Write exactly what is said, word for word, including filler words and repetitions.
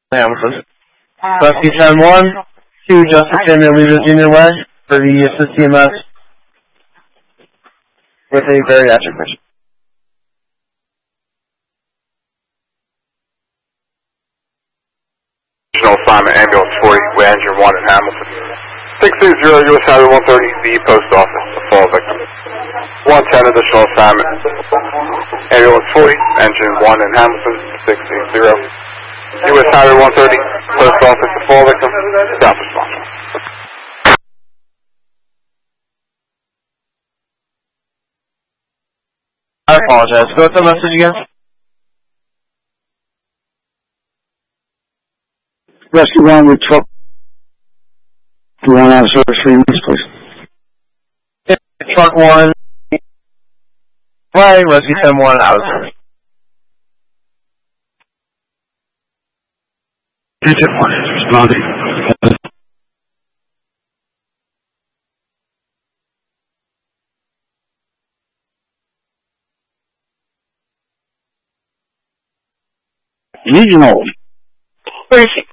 Hamilton. Rescue ten one, to Justice Samuel Leader Junior Way for the assist T M S with a bariatric mission. Assignment Ambulance forty, with engine one in Hamilton. six three zero U S Highway one thirty, the post office, the fall victim. one ten additional assignment. Ambulance forty, engine one in Hamilton, six eight zero. U S Highway one thirty, post office, the fall victim, stop response. I apologize. Go with the message again. Rescue one with truck. One out of service three minutes, please. Truck one. Right, rescue ten one out of service. Engine one is responding. Regional. Where is she?